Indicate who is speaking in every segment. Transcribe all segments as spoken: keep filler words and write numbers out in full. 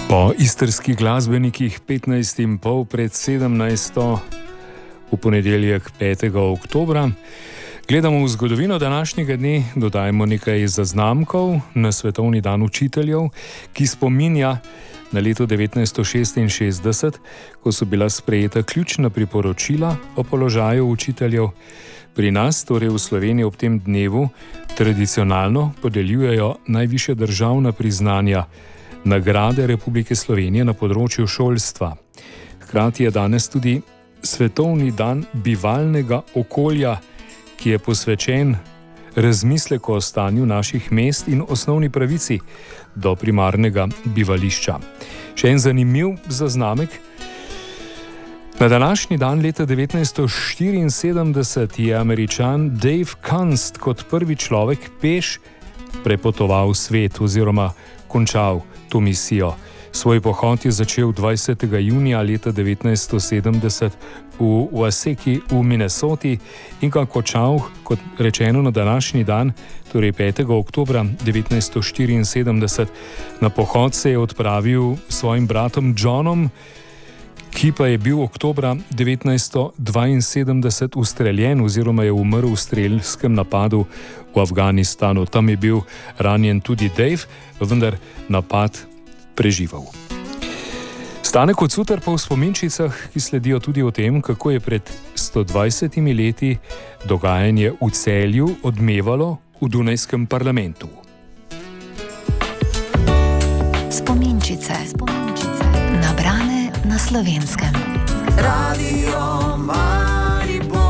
Speaker 1: Po istrskih glasbenikih petnajst in pol pred sedemnajsto v ponedeljek petega oktobra gledamo v zgodovino današnjega dne, dodajemo nekaj zaznamkov na svetovni dan učiteljev, ki spominja na leto devetnajststo šestinšestdeset, ko so bila sprejeta ključna priporočila o položaju učiteljev. Pri nas, torej v Sloveniji, ob tem dnevu tradicionalno podeljujejo najvišja državna priznanja, nagrade Republike Slovenije na področju šolstva. Hkrati je danes tudi svetovni dan bivalnega okolja, ki je posvečen razmisleku o stanju naših mest in osnovni pravici do primarnega bivališča. Še en zanimiv zaznamek. Na današnji dan leta devetnajststo štiriinsedemdeset je Američan Dave Kunst kot prvi človek peš prepotoval svet oziroma končal to misijo. Svoj pohod je začel dvajsetega junija leta devetnajststo sedemdeset v Wasaki v Minnesoti in ga končal, kot rečeno, na današnji dan, torej petega oktobra devetnajststo štiriinsedemdeset. Na pohod se je odpravil s svojim bratom Johnom, ki pa je bil oktobra devetnajststo dvainsedemdeset ustreljen oziroma je umrl v strelskem napadu v Afganistanu. Tam je bil ranjen tudi Dave, vendar napad preživel. Stane Kocutar pa v spominčicah, ki sledijo tudi o tem, kako je pred sto dvajsetimi leti dogajanje v Celju odmevalo v Dunajskem parlamentu.
Speaker 2: Spominčice, spominčice. Nabrane na Slovenskem. Radio Maribor.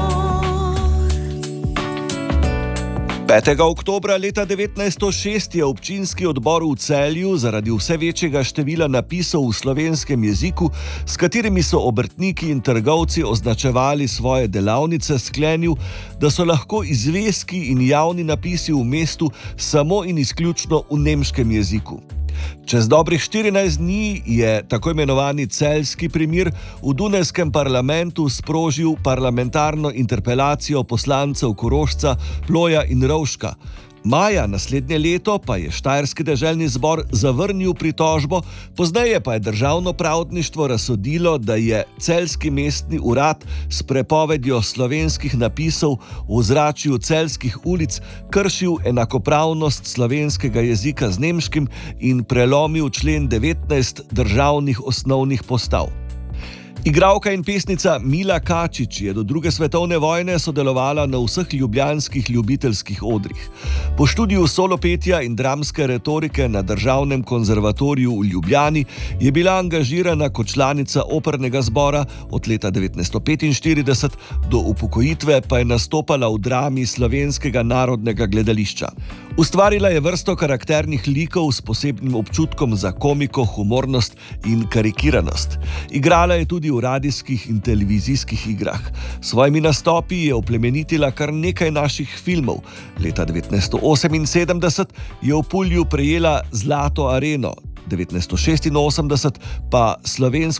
Speaker 3: petega oktobra leta devetnajststo šest je občinski odbor v Celju zaradi vse večjega števila napisov v slovenskem jeziku, s katerimi so obrtniki in trgovci označevali svoje delavnice, sklenil, da so lahko izveski in javni napisi v mestu samo in izključno v nemškem jeziku. Čez dobrih štirinajst dni je tako imenovani celjski primir v Dunajskem parlamentu sprožil parlamentarno interpelacijo poslancev Korošca, Ploja in Rovška. Maja naslednje leto pa je Štajerski deželni zbor zavrnil pritožbo, pozneje pa je državno pravdništvo razsodilo, da je celjski mestni urad s prepovedjo slovenskih napisov v ozračju celjskih ulic kršil enakopravnost slovenskega jezika z nemškim in prelomil člen devetnajst državnih osnovnih postav. Igralka in pesnica Mila Kačič je do druge svetovne vojne sodelovala na vseh ljubljanskih ljubiteljskih odrih. Po študiju solopetja in dramske retorike na Državnem konzervatoriju v Ljubljani je bila angažirana kot članica opernega zbora, od leta devetnajststo petinštirideset do upokojitve pa je nastopala v drami Slovenskega narodnega gledališča. Ustvarila je vrsto karakternih likov s posebnim občutkom za komiko, humornost in karikiranost. Igrala je tudi v radijskih in televizijskih igrah. S svojimi nastopi je oplemenitila kar nekaj naših filmov. Leta devetnajststo oseminsedemdeset je v Pulju prejela Zlato areno, devetnajststo šestinosemdeset pa slovensko